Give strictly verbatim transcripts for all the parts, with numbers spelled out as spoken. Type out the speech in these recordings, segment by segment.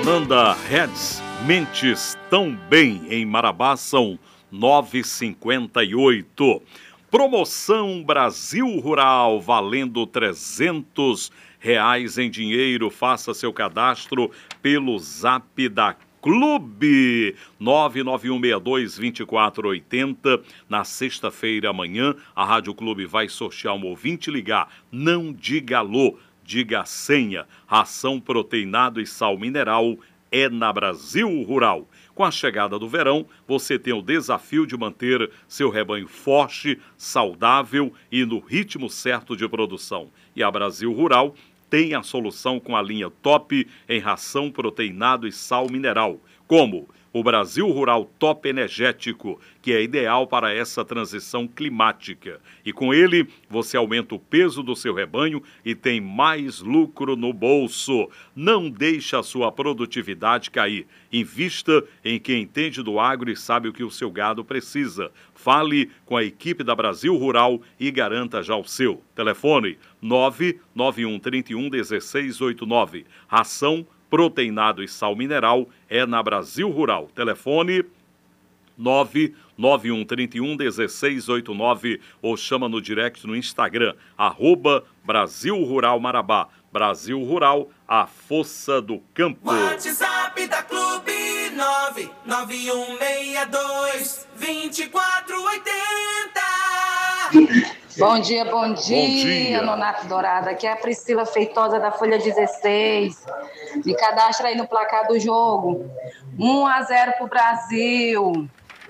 Nanda Reds, Mentes Tão Bem, em Marabá, são nove e cinquenta e oito. Promoção Brasil Rural, valendo trezentos reais em dinheiro. Faça seu cadastro pelo Zap da Clube nove nove um seis dois, dois quatro oito zero. Na sexta-feira amanhã, a Rádio Clube vai sortear um ouvinte ligar. Não diga alô, diga a senha. Ração proteinado e sal mineral é na Brasil Rural. Com a chegada do verão, você tem o desafio de manter seu rebanho forte, saudável e no ritmo certo de produção. E a Brasil Rural tem a solução com a linha top em ração proteinado e sal mineral, como o Brasil Rural Top Energético, que é ideal para essa transição climática. E com ele, você aumenta o peso do seu rebanho e tem mais lucro no bolso. Não deixe a sua produtividade cair. Invista em quem entende do agro e sabe o que o seu gado precisa. Fale com a equipe da Brasil Rural e garanta já o seu. Telefone nove nove um três um um seis oito nove. Ração proteinado e sal mineral é na Brasil Rural. Telefone nove nove um três um um seis oito nove ou chama no direct no Instagram, arroba Brasil Rural Marabá. Brasil Rural, a força do campo. WhatsApp da Clube nove nove um seis dois, dois quatro oito zero. Bom dia, bom dia, bom dia. Nonato Dourado. Aqui é a Priscila Feitosa da Folha dezesseis. Me cadastra aí no placar do jogo. um a zero pro Brasil.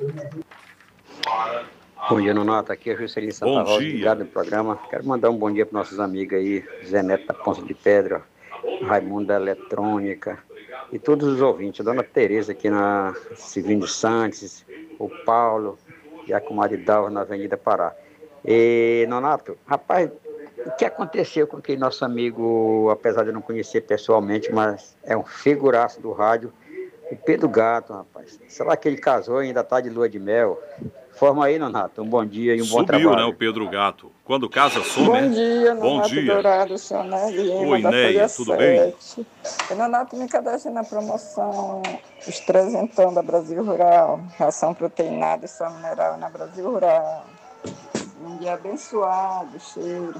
Bom dia, Nonato. Aqui é a Juscelino Santa Rosa, ligado no programa. Quero mandar um bom dia para nossos amigos aí, Zé Neto da Ponta de Pedra, Raimundo da Eletrônica e todos os ouvintes. A dona Tereza aqui na Silvino Santos, o Paulo e a comadre Dalva na Avenida Pará. E, Nonato, rapaz, o que aconteceu com aquele nosso amigo, apesar de eu não conhecer pessoalmente, mas é um figuraço do rádio, o Pedro Gato, rapaz. Será que ele casou e ainda está de lua de mel? Forma aí, Nonato, um bom dia e um Subiu, bom trabalho. Subiu, né, o Pedro Gato. Quando casa, some, Bom né? dia, Bom Nonato dia. Dourado, seu Neguinho, Oi, da Neia, Folha tudo bem? sete. Nonato, me cadastre na promoção Os Trezentão da Brasil Rural, ração proteinada e sal mineral na Brasil Rural. Um dia abençoado, cheiro.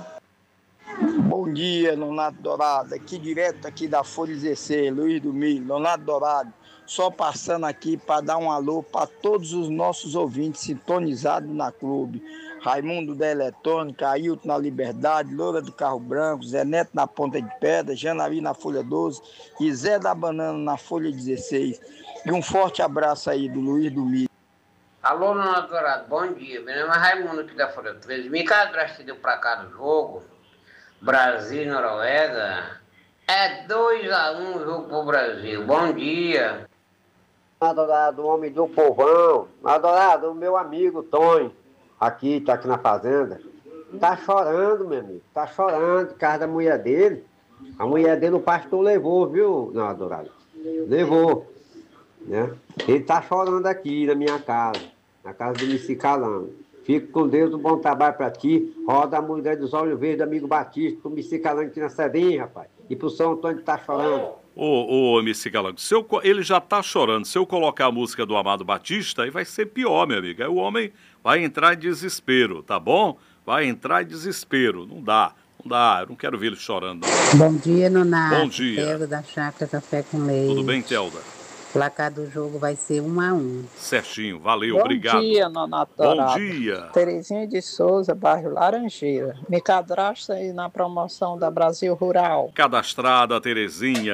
Bom dia, Nonato Dourado. Aqui direto aqui da Folha dezesseis, Luiz do Milho. Nonato Dourado, só passando aqui para dar um alô para todos os nossos ouvintes sintonizados na Clube. Raimundo da Eletrônica, Ailton na Liberdade, Loura do Carro Branco, Zé Neto na Ponta de Pedra, Janavi na Folha doze e Zé da Banana na Folha dezesseis. E um forte abraço aí do Luiz do Milho. Alô, Nonato Dourado, bom dia. Meu nome é Raimundo aqui da Folha treze. Me cadastre deu pra cá do jogo. Brasil e Noruega. É dois a um o jogo pro Brasil. Bom dia. Adorado, homem do povão. Adorado, o meu amigo Tonho, aqui, tá aqui na fazenda, tá chorando, meu amigo. Tá chorando por causa da mulher dele. A mulher dele, o pastor levou, viu, não, Adorado? Levou, né? Ele tá chorando aqui na minha casa, na casa do Missicalano. Fico com Deus, um bom trabalho pra ti. Roda a mulher dos olhos verdes, amigo Batista, pro Missicalano aqui na Sedinha, rapaz. E pro São Antônio que tá chorando. Ô, ô, M C Galango, se eu, ele já tá chorando. Se eu colocar a música do Amado Batista, aí vai ser pior, meu amigo. Aí o homem vai entrar em desespero, tá bom? Vai entrar em desespero. Não dá, não dá. Eu não quero ver ele chorando, não. Bom dia, Nonato. Bom dia. Telda da Chácara Café com Leite. Tudo bem, Telda? O placar do jogo vai ser um a um. Certinho, valeu, Bom obrigado. Bom dia, Nonato Bom Dourado. dia. Terezinha de Souza, bairro Laranjeira. Me cadastra aí na promoção da Brasil Rural. Cadastrada, Terezinha.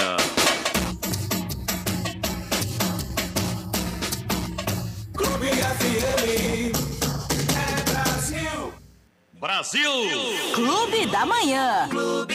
Clube F M é Brasil. Brasil! Clube da Manhã. Clube